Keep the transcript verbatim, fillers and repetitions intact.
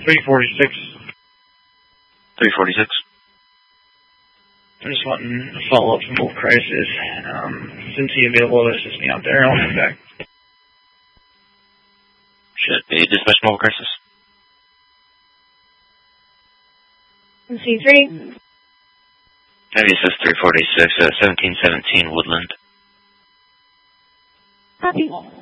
three forty-six. three forty-six. I'm just wanting a follow-up from Wolf Crisis. Um, since he available to assist me out there, I'll come back. Should be dispatch Wolf Crisis. C three. Heavy assist three forty-six at seventeen seventeen Woodland. Copy.